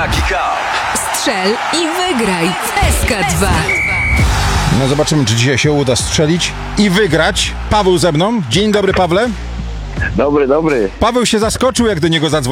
Jaki kał. Strzel i wygraj w SK2. No zobaczymy, czy dzisiaj się uda strzelić i wygrać. Paweł ze mną. Dzień dobry, Pawle. Dobry. Paweł się zaskoczył, jak do niego zadzwonił.